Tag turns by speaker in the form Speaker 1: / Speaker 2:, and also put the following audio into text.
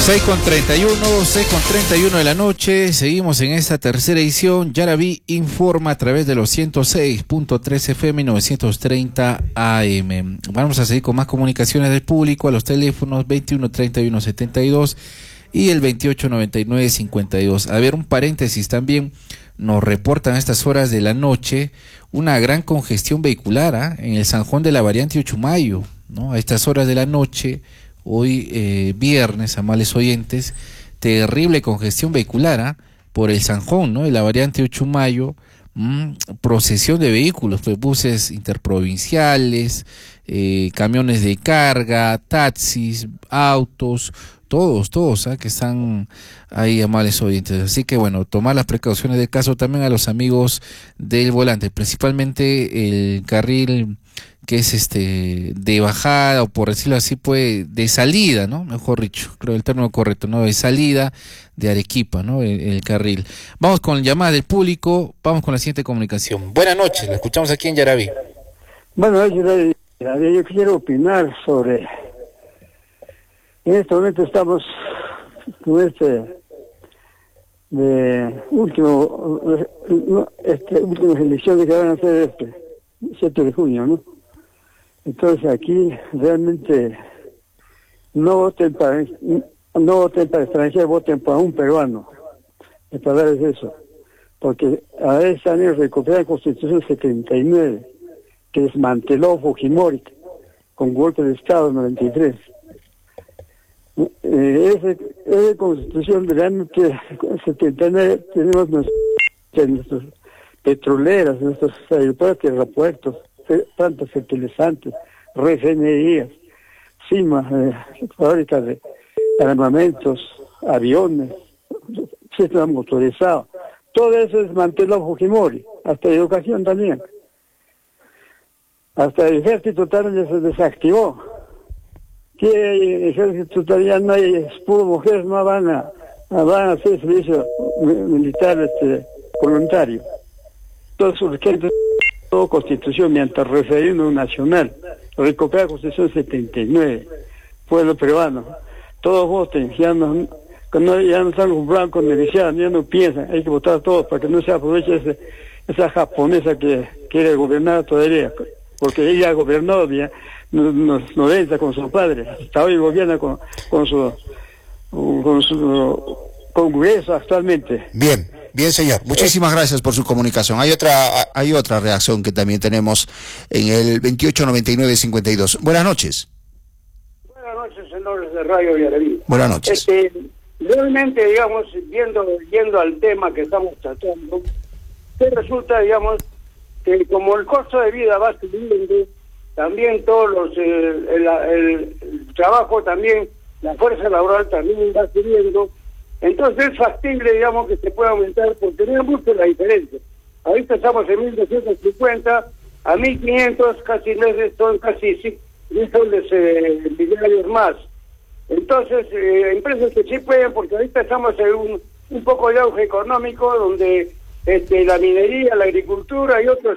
Speaker 1: 6:31 de la noche, seguimos en esta tercera edición. Yaraví informa a través de los 106.3 FM y 930 AM. Vamos a seguir con más comunicaciones del público a los teléfonos 21 31 72 y el 28 99 52. A ver, un paréntesis también. Nos reportan a estas horas de la noche una gran congestión vehicular en el zanjón de la variante Uchumayo, ¿no? A estas horas de la noche, hoy viernes, amables oyentes, terrible congestión vehicular por el zanjón, ¿no? De la variante Uchumayo, procesión de vehículos, pues buses interprovinciales, camiones de carga, taxis, autos, todos, que están ahí, amables oyentes. Así que bueno, tomar las precauciones del caso también a los amigos del volante, principalmente el carril que es de bajada, o por decirlo así, pues de salida, ¿no? Mejor dicho, creo el término correcto, ¿no? De salida de Arequipa, ¿no? El carril. Vamos con llamadas del público, vamos con la siguiente comunicación. Buenas noches, la escuchamos aquí en Yaraví.
Speaker 2: Bueno, yo quiero opinar sobre... En este momento estamos con últimas elecciones que van a ser 7 de junio, ¿no? Entonces aquí realmente no voten para extranjeros, voten para un peruano. El palabra es eso. Porque a veces han recuperado la Constitución 79, que desmanteló Fujimori con golpe de Estado en 93. Esa Constitución realmente 79 tenemos nuestras petroleras, nuestros aeropuertos, aeropuertos, plantas fertilizantes, refinerías, fábricas de armamentos, aviones, sistema motorizado. Todo eso desmanteló Fujimori, hasta educación también. Hasta el ejército también se desactivó. Que ejército todavía no hay, es puro mujeres, no van a hacer servicio militar voluntario. Todos sus urgentes, todo Constitución, mientras referéndum nacional, recuperar la Constitución 79, pueblo peruano, todos voten, ya no están los blancos milicianos, ya no piensan, hay que votar a todos para que no se aproveche esa japonesa que quiere gobernar todavía, porque ella gobernó ya nos 90 con su padre, hasta hoy gobierna con su Congreso actualmente.
Speaker 3: Bien, señor. Muchísimas gracias por su comunicación. Hay otra reacción que también tenemos en el 289952. Buenas noches.
Speaker 4: Buenas noches, señores de Radio Yaraví.
Speaker 3: Buenas noches.
Speaker 4: Realmente, digamos, yendo al tema que estamos tratando, que resulta, digamos, que como el costo de vida va subiendo, también todos el trabajo también, la fuerza laboral también va subiendo. Entonces es factible, digamos, que se pueda aumentar, porque no es mucho la diferencia. Ahorita estamos en 1.250, a 1.500, casi son casi 10 millonarios más. Entonces, empresas que sí pueden, porque ahorita estamos en un poco de auge económico, donde la minería, la agricultura y otros